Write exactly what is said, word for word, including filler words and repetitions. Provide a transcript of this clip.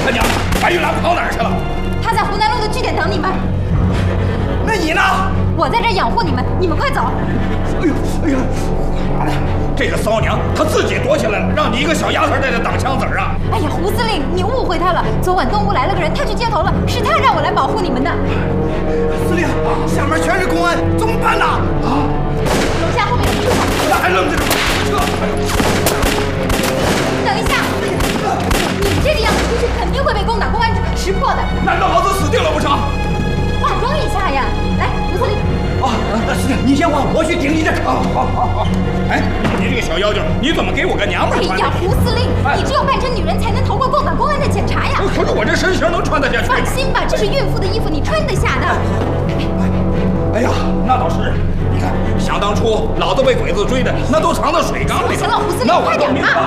他娘的，白玉兰跑哪儿去了？ 她在湖南路的据点等你们。 那你呢？ 我在这养活你们，你们快走！ 哎呦哎呀！妈的，这个骚娘她自己躲起来了，让你一个小丫头在这挡枪子儿啊！ 哎呀，胡司令，你误会他了。昨晚东屋来了个人，他去接头了，是他让我来保护你们的。 司令，下面全是公安，怎么办呢？啊！ 楼下后面有出口。 那还愣着干嘛？撤！ 等一下，你这个样子出去肯定会被攻打公安识破的。 难道老子死定了不成？ 化妆一下呀！来，胡司令。 啊，司令，你先换，我去顶一阵。好好好好。哎，你这个小妖精，你怎么给我个娘们穿？ 哎呀，胡司令，你只有扮成女人才能逃过攻打公安的检查呀！ 可是我这身形能穿得下去？ 放心吧，这是孕妇的衣服，你穿得下的。 哎呀，那倒是。你看，想当初老子被鬼子追的，那都藏到水缸里。 行了，胡司令，快点吧。